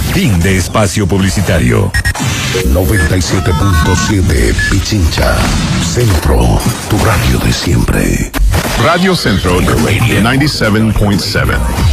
Fin de espacio publicitario. 97.7 Pichincha. Centro, tu radio de siempre. Radio Centro 97.7.